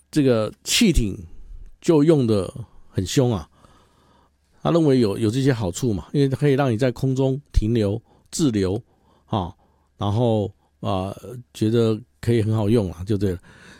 这个汽艇就用的很凶啊。他认为有这些好处嘛，因为可以让你在空中停留、滞留啊，然后觉得可以很好用啊，就对了。